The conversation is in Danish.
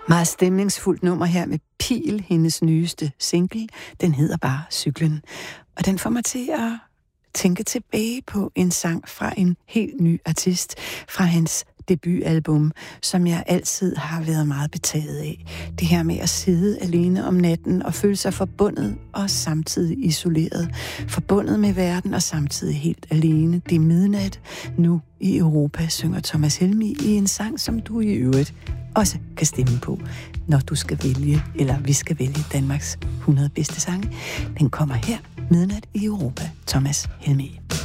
Meget stemningsfuldt nummer her med Pil, hendes nyeste single. Den hedder bare Cyklen. Og den får mig til at tænke tilbage på en sang fra en helt ny artist fra hans debutalbum, som jeg altid har været meget betaget af. Det her med at sidde alene om natten og føle sig forbundet og samtidig isoleret. Forbundet med verden og samtidig helt alene. Det er midnat nu i Europa, synger Thomas Helmig i en sang, som du i øvrigt også kan stemme på, når du skal vælge, eller vi skal vælge Danmarks 100 bedste sange. Den kommer her, midnat i Europa, Thomas Helmig.